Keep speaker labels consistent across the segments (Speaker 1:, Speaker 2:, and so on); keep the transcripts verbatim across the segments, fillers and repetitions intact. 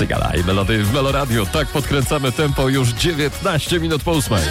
Speaker 1: Cygala i melody w Meloradiu. Tak podkręcamy tempo już dziewiętnaście minut po ósmej.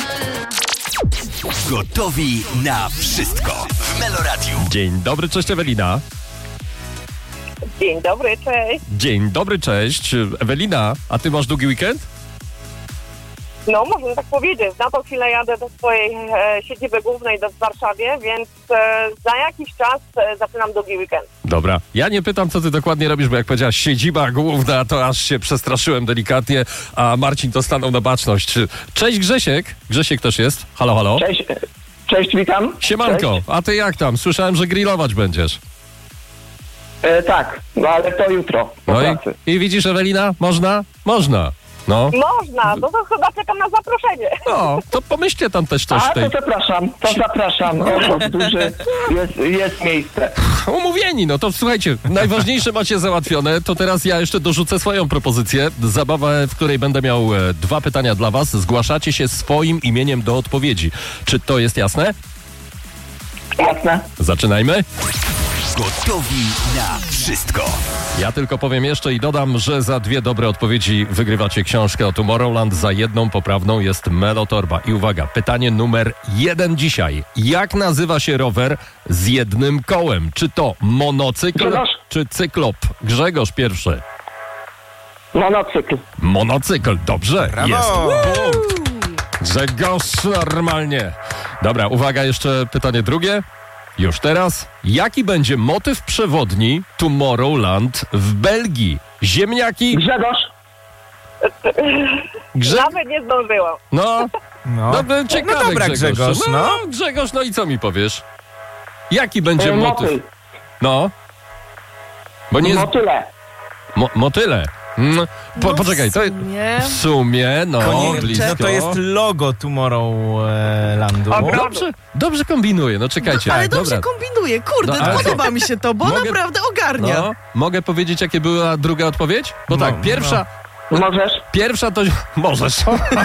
Speaker 2: Gotowi na wszystko w Meloradiu.
Speaker 1: Dzień dobry, cześć Ewelina.
Speaker 3: Dzień dobry, cześć.
Speaker 1: Dzień dobry, cześć. Ewelina, a ty masz długi weekend?
Speaker 3: No, można tak powiedzieć. Na tą chwilę jadę do swojej e, siedziby głównej do w Warszawie, więc e, za jakiś czas e, zaczynam długi weekend.
Speaker 1: Dobra. Ja nie pytam, co ty dokładnie robisz, bo jak powiedziałaś siedziba główna, to aż się przestraszyłem delikatnie, a Marcin to stanął na baczność. Cześć Grzesiek. Grzesiek też jest. Halo, halo.
Speaker 4: Cześć, cześć, witam.
Speaker 1: Siemanko.
Speaker 4: Cześć.
Speaker 1: A ty jak tam? Słyszałem, że grillować będziesz.
Speaker 4: E, tak, no ale to jutro, po
Speaker 1: No
Speaker 4: pracy.
Speaker 1: i, i widzisz, Ewelina? Można? Można. No.
Speaker 3: Można, no to chyba czekam na zaproszenie.
Speaker 1: No, to pomyślcie tam też coś
Speaker 4: A,
Speaker 1: w tej...
Speaker 4: to zapraszam, to zapraszam. O, duży, jest, jest miejsce.
Speaker 1: Umówieni, no to słuchajcie, najważniejsze macie załatwione, to teraz ja jeszcze dorzucę swoją propozycję. Zabawę, w której będę miał e, dwa pytania dla was. Zgłaszacie się swoim imieniem do odpowiedzi. Czy to jest jasne?
Speaker 4: Jasne.
Speaker 1: Zaczynajmy.
Speaker 2: Gotowi na wszystko.
Speaker 1: Ja tylko powiem jeszcze i dodam, że za dwie dobre odpowiedzi wygrywacie książkę o Tomorrowland, za jedną poprawną jest Melotorba. I uwaga, pytanie numer jeden dzisiaj. Jak nazywa się rower z jednym kołem? Czy to monocykl,
Speaker 4: Grzegorz?
Speaker 1: czy cyklop? Grzegorz pierwszy.
Speaker 4: Monocykl.
Speaker 1: Monocykl, dobrze,
Speaker 5: Brawo!
Speaker 1: jest punkt. Grzegorz normalnie. Dobra, uwaga, jeszcze pytanie drugie. Już teraz. Jaki będzie motyw przewodni Tomorrowland w Belgii? Ziemniaki?
Speaker 4: Grzegorz.
Speaker 1: Grze...
Speaker 3: Nawet nie zdążyłam.
Speaker 1: No,
Speaker 5: No,
Speaker 1: no ciekawe,
Speaker 5: no dobra,
Speaker 1: Grzegorz.
Speaker 5: Grzegorz,
Speaker 1: no.
Speaker 5: no.
Speaker 1: Grzegorz, no i co mi powiesz? Jaki będzie
Speaker 4: E,
Speaker 1: motyw?
Speaker 4: motyl.
Speaker 1: No. Bo nie...
Speaker 4: Motyle.
Speaker 1: Mo- motyle. Mm, po,
Speaker 6: No,
Speaker 1: poczekaj, to
Speaker 6: w sumie.
Speaker 1: w sumie, no,
Speaker 5: Konie-
Speaker 1: blisko.
Speaker 5: no to jest logo Tomorrowlandu.
Speaker 3: Ogrodu.
Speaker 1: Dobrze, dobrze kombinuję, no czekajcie.
Speaker 6: Ale dobrze
Speaker 1: Dobra.
Speaker 6: kombinuje, kurde,
Speaker 1: No, ale
Speaker 6: podoba mi się to, bo
Speaker 1: Mogę-
Speaker 6: naprawdę ogarnia.
Speaker 1: No, mogę powiedzieć, jakie była druga odpowiedź? Bo
Speaker 5: No,
Speaker 1: tak, pierwsza,
Speaker 4: Możesz?
Speaker 1: pierwsza to... Możesz.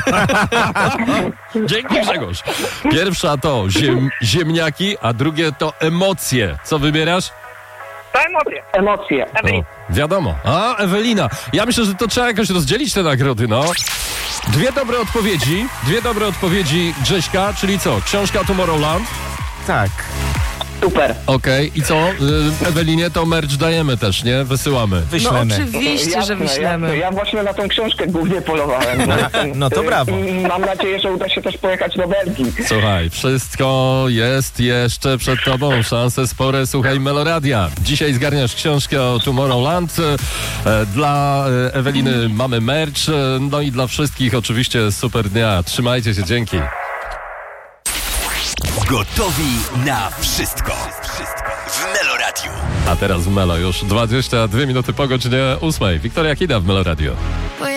Speaker 1: Dzięki, Grzegorz. Pierwsza to ziem, ziemniaki, a drugie to emocje. Co wybierasz?
Speaker 3: To emocje.
Speaker 4: Emocje.
Speaker 1: O,
Speaker 3: Ewelina.
Speaker 1: wiadomo. A, Ewelina. Ja myślę, że to trzeba jakoś rozdzielić te nagrody, no. Dwie dobre odpowiedzi. Dwie dobre odpowiedzi Grześka, czyli co? Książka Tomorrowland.
Speaker 5: Tak.
Speaker 4: Super.
Speaker 1: Okej. I co? Y, Ewelinie to merch dajemy też, nie? Wysyłamy.
Speaker 6: No
Speaker 5: Wyślemy.
Speaker 6: oczywiście,
Speaker 4: Jasne,
Speaker 6: że
Speaker 4: jasne.
Speaker 6: wyślemy.
Speaker 4: Ja właśnie na tą książkę głównie polowałem. No,
Speaker 5: No to brawo.
Speaker 4: I Mam nadzieję, że uda się też pojechać do Belgii.
Speaker 1: Słuchaj, wszystko jest jeszcze przed tobą. Szanse spore. Słuchaj Meloradia. Dzisiaj zgarniasz książkę o Tomorrowland. E, Dla e, Eweliny mamy merch. e, No i dla wszystkich oczywiście super dnia. Trzymajcie się, dzięki.
Speaker 2: Gotowi na wszystko. Wszystko w Meloradiu.
Speaker 1: A teraz w Melo już dwadzieścia dwie minuty po godzinie ósmej. Wiktoria Kida w Meloradio.
Speaker 6: No